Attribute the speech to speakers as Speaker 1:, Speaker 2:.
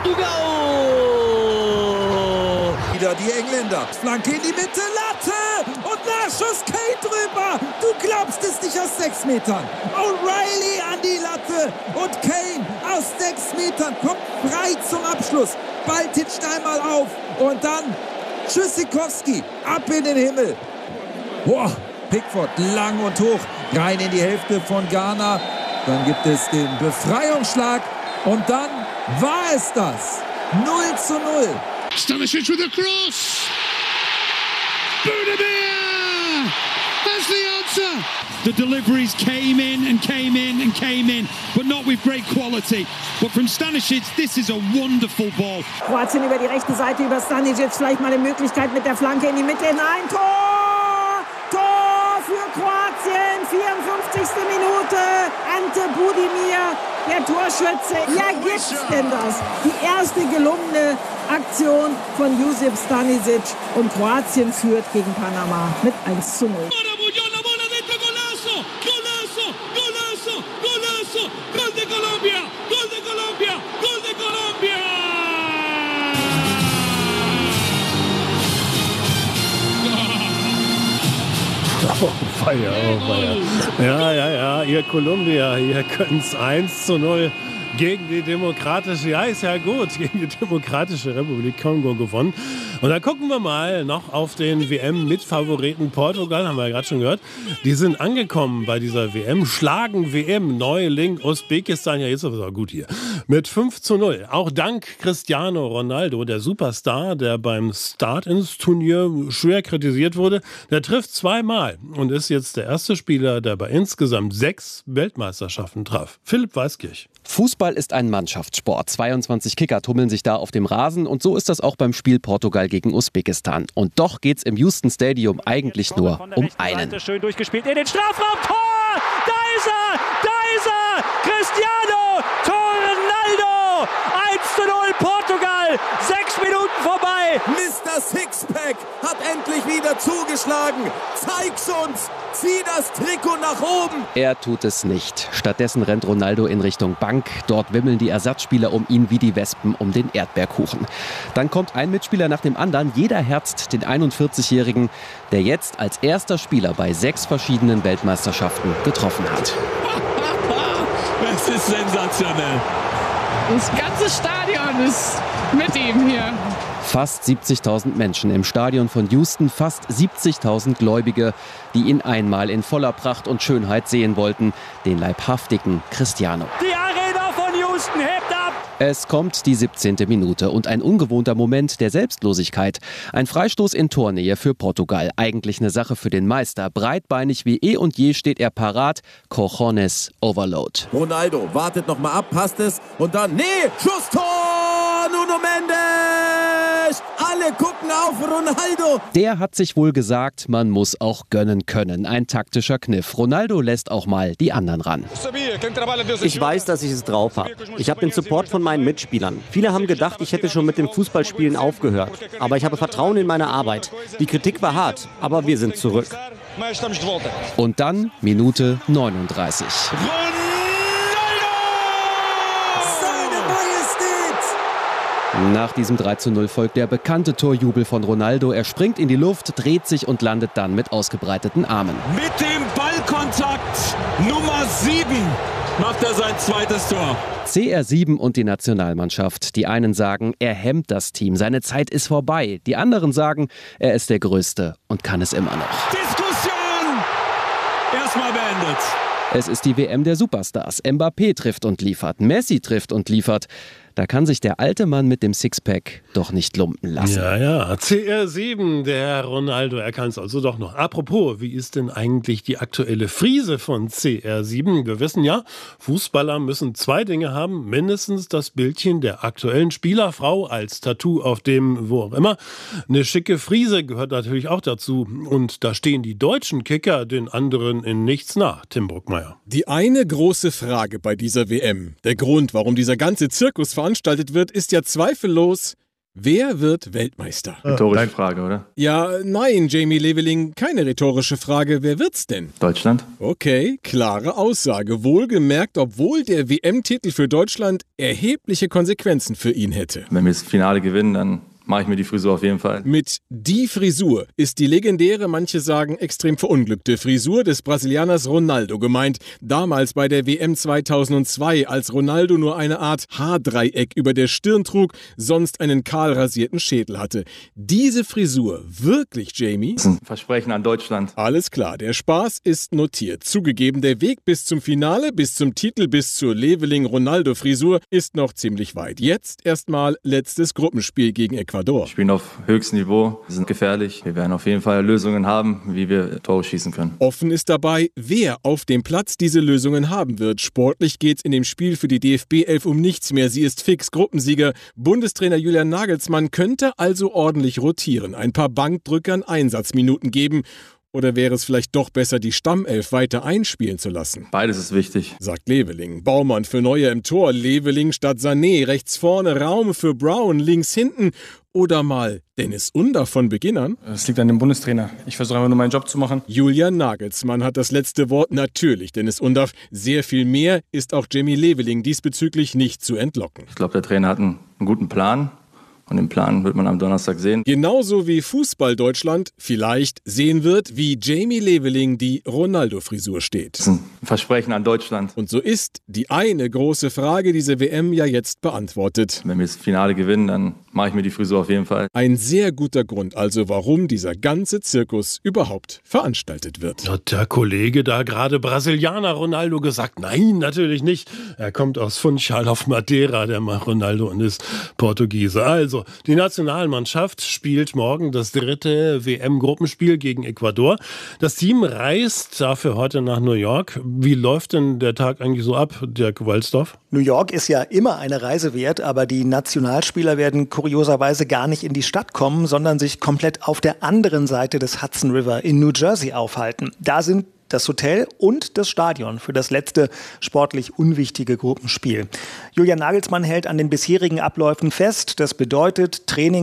Speaker 1: Wieder die Engländer. Flanke in die Mitte, Latte und Nachschuss, Kane drüber. Du glaubst es nicht aus 6 Metern. O'Reilly an die Latte und Kane aus 6 Metern kommt frei zum Abschluss. Ball titscht einmal auf und dann Tschüssikowski ab in den Himmel. Boah, Pickford lang und hoch rein in die Hälfte von Ghana. Dann gibt es den Befreiungsschlag und dann war es das. 0:0.
Speaker 2: Stanisic with a cross. Budimir! That's the answer. The deliveries came in and came in and came in, but not with great quality. But from Stanisic, this is a wonderful ball.
Speaker 3: Kroatien über die rechte Seite, über Stanisic, vielleicht mal eine Möglichkeit mit der Flanke in die Mitte hinein. Tor! Tor für Kroatien, 54. Minute. Ante Budimir, der Torschütze. Ja, gibt's denn das? Die erste gelungene Aktion von Josip Stanisic und Kroatien führt gegen Panama mit 1:0.
Speaker 4: Oh, Feier, oh, Feier. Ja, ihr Kolumbia, ihr könnt es 1:0 gegen die Demokratische, ja ist ja gut, gegen die Demokratische Republik Kongo gewonnen. Und dann gucken wir mal noch auf den WM-Mitfavoriten Portugal, haben wir ja gerade schon gehört. Die sind angekommen bei dieser WM, schlagen WM-Neuling Usbekistan, ja jetzt ist es gut hier, mit 5:0. Auch dank Cristiano Ronaldo, der Superstar, der beim Start ins Turnier schwer kritisiert wurde, der trifft 2-mal und ist jetzt der erste Spieler, der bei insgesamt 6 Weltmeisterschaften traf. Philipp Weiskirch.
Speaker 5: Fußball ist ein Mannschaftssport. 22 Kicker tummeln sich da auf dem Rasen und so ist das auch beim Spiel Portugal gegen Usbekistan. Und doch geht's im Houston Stadium eigentlich nur um einen.
Speaker 6: Schön durchgespielt in den Strafraum. Tor! Da ist er! Da ist er! Cristiano! Tor Ronaldo! 1:0 Portugal! 6 Minuten vorbei!
Speaker 1: Mr. Sixpack hat endlich wieder zugeschlagen. Zeig's uns! Zieh das Trikot nach oben!
Speaker 5: Er tut es nicht. Stattdessen rennt Ronaldo in Richtung Bank. Dort wimmeln die Ersatzspieler um ihn wie die Wespen um den Erdbeerkuchen. Dann kommt ein Mitspieler nach dem anderen. Jeder herzt den 41-Jährigen, der jetzt als erster Spieler bei 6 verschiedenen Weltmeisterschaften getroffen hat.
Speaker 7: Das ist sensationell.
Speaker 8: Das ganze Stadion ist mit ihm hier.
Speaker 5: Fast 70.000 Menschen im Stadion von Houston, fast 70.000 Gläubige, die ihn einmal in voller Pracht und Schönheit sehen wollten, den leibhaftigen Cristiano.
Speaker 6: Die Arena von Houston hebt ab!
Speaker 5: Es kommt die 17. Minute und ein ungewohnter Moment der Selbstlosigkeit. Ein Freistoß in Tornähe für Portugal. Eigentlich eine Sache für den Meister. Breitbeinig wie eh und je steht er parat. Cojones Overload.
Speaker 1: Ronaldo wartet noch mal ab, passt es und dann, Schusstor! Nuno Mendes! Alle gucken auf Ronaldo!
Speaker 5: Der hat sich wohl gesagt, man muss auch gönnen können. Ein taktischer Kniff. Ronaldo lässt auch mal die anderen ran.
Speaker 9: Ich weiß, dass ich es drauf habe. Ich habe den Support von meinen Mitspielern. Viele haben gedacht, ich hätte schon mit dem Fußballspielen aufgehört. Aber ich habe Vertrauen in meine Arbeit. Die Kritik war hart, aber wir sind zurück.
Speaker 5: Und dann Minute 39. Nach diesem 3:0 folgt der bekannte Torjubel von Ronaldo. Er springt in die Luft, dreht sich und landet dann mit ausgebreiteten Armen.
Speaker 7: Mit dem Ballkontakt Nummer 7 macht er sein zweites Tor.
Speaker 5: CR7 und die Nationalmannschaft. Die einen sagen, er hemmt das Team, seine Zeit ist vorbei. Die anderen sagen, er ist der Größte und kann es immer noch.
Speaker 7: Diskussion erstmal beendet.
Speaker 5: Es ist die WM der Superstars. Mbappé trifft und liefert, Messi trifft und liefert. Da kann sich der alte Mann mit dem Sixpack doch nicht lumpen lassen.
Speaker 4: Ja, CR7, der Ronaldo, er kann es also doch noch. Apropos, wie ist denn eigentlich die aktuelle Frise von CR7? Wir wissen ja, Fußballer müssen 2 Dinge haben. Mindestens das Bildchen der aktuellen Spielerfrau als Tattoo auf dem, wo auch immer. Eine schicke Frise gehört natürlich auch dazu. Und da stehen die deutschen Kicker den anderen in nichts nach. Tim Bruckmeier.
Speaker 10: Die eine große Frage bei dieser WM, der Grund, warum dieser ganze Zirkus veranstaltet wird, ist ja zweifellos, Wer wird Weltmeister?
Speaker 11: Rhetorische Frage, oder?
Speaker 10: Ja, nein, Jamie Leveling, keine rhetorische Frage. Wer wird's denn?
Speaker 11: Deutschland.
Speaker 10: Okay, klare Aussage. Wohlgemerkt, obwohl der WM-Titel für Deutschland erhebliche Konsequenzen für ihn hätte.
Speaker 11: Wenn wir das Finale gewinnen, dann mache ich mir die Frisur auf jeden Fall.
Speaker 10: Mit die Frisur ist die legendäre, manche sagen extrem verunglückte Frisur des Brasilianers Ronaldo gemeint. Damals bei der WM 2002, als Ronaldo nur eine Art Haardreieck über der Stirn trug, sonst einen kahl rasierten Schädel hatte. Diese Frisur, wirklich, Jamie?
Speaker 11: Das ist ein Versprechen an Deutschland.
Speaker 10: Alles klar, der Spaß ist notiert. Zugegeben, der Weg bis zum Finale, bis zum Titel, bis zur Leveling-Ronaldo-Frisur ist noch ziemlich weit. Jetzt erstmal letztes Gruppenspiel gegen Ecuador.
Speaker 11: Wir spielen auf höchstem Niveau, wir sind gefährlich. Wir werden auf jeden Fall Lösungen haben, wie wir Tore schießen können.
Speaker 10: Offen ist dabei, wer auf dem Platz diese Lösungen haben wird. Sportlich geht's in dem Spiel für die DFB-11 um nichts mehr. Sie ist fix Gruppensieger. Bundestrainer Julian Nagelsmann könnte also ordentlich rotieren, ein paar Bankdrückern Einsatzminuten geben. Oder wäre es vielleicht doch besser, die Stammelf weiter einspielen zu lassen?
Speaker 11: Beides ist wichtig,
Speaker 10: sagt Leveling. Baumann für Neuer im Tor, Leveling statt Sané, rechts vorne Raum für Brown, links hinten. Oder mal Dennis Under von Beginn an?
Speaker 12: Das liegt an dem Bundestrainer. Ich versuche einfach nur meinen Job zu machen.
Speaker 10: Julian Nagelsmann hat das letzte Wort, natürlich Dennis Under. Sehr viel mehr ist auch Jamie Leveling diesbezüglich nicht zu entlocken.
Speaker 11: Ich glaube, der Trainer hat einen guten Plan. Und den Plan wird man am Donnerstag sehen.
Speaker 10: Genauso wie Fußball Deutschland vielleicht sehen wird, wie Jamie Leveling die Ronaldo-Frisur steht.
Speaker 11: Das ist ein Versprechen an Deutschland.
Speaker 10: Und so ist die eine große Frage diese WM ja jetzt beantwortet.
Speaker 11: Wenn wir das Finale gewinnen, dann mache ich mir die Frisur auf jeden Fall.
Speaker 10: Ein sehr guter Grund also, warum dieser ganze Zirkus überhaupt veranstaltet wird.
Speaker 4: Hat der Kollege da gerade Brasilianer Ronaldo gesagt? Nein, natürlich nicht. Er kommt aus Funchal auf Madeira, der Ronaldo, und ist Portugiese. Also, die Nationalmannschaft spielt morgen das 3. WM-Gruppenspiel gegen Ecuador. Das Team reist dafür heute nach New York. Wie läuft denn der Tag eigentlich so ab, Dirk Walsdorf?
Speaker 13: New York ist ja immer eine Reise wert, aber die Nationalspieler werden kurioserweise gar nicht in die Stadt kommen, sondern sich komplett auf der anderen Seite des Hudson River in New Jersey aufhalten. Da sind das Hotel und das Stadion für das letzte sportlich unwichtige Gruppenspiel. Julian Nagelsmann hält an den bisherigen Abläufen fest. Das bedeutet Training